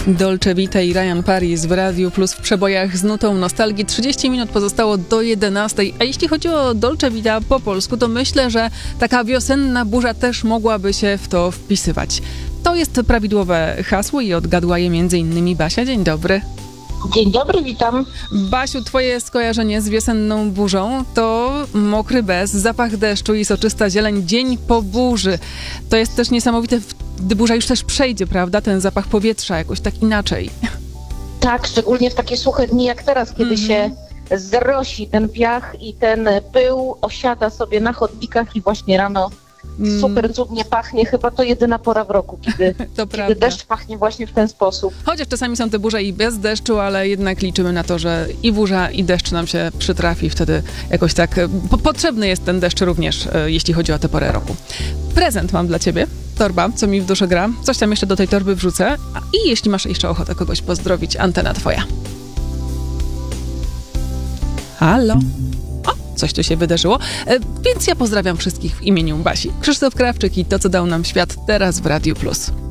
Dolce Vita i Ryan Paris w Radiu Plus w przebojach z nutą nostalgii. 30 minut pozostało do 11. A jeśli chodzi o Dolce Vita po polsku, to myślę, że taka wiosenna burza też mogłaby się w to wpisywać. To jest prawidłowe hasło i odgadła je m.in. Basia. Dzień dobry. Dzień dobry, witam. Basiu, twoje skojarzenie z wiosenną burzą to mokry bez, zapach deszczu i soczysta zieleń dzień po burzy. To jest też niesamowite, gdy burza już też przejdzie, prawda? Ten zapach powietrza jakoś tak inaczej. Tak, szczególnie w takie suche dni jak teraz, kiedy się zrosi ten piach i ten pył osiada sobie na chodnikach i właśnie rano super cudnie pachnie. Chyba to jedyna pora w roku, kiedy deszcz pachnie właśnie w ten sposób. Chociaż czasami są te burze i bez deszczu, ale jednak liczymy na to, że i burza, i deszcz nam się przytrafi. Wtedy jakoś tak potrzebny jest ten deszcz również, jeśli chodzi o tę porę roku. Prezent mam dla ciebie. Torba, co mi w duszy gra. Coś tam jeszcze do tej torby wrzucę. I jeśli masz jeszcze ochotę kogoś pozdrowić, antena twoja. Halo? Coś tu się wydarzyło, więc ja pozdrawiam wszystkich w imieniu Basi. Krzysztof Krawczyk i to, co dał nam świat teraz w Radiu Plus.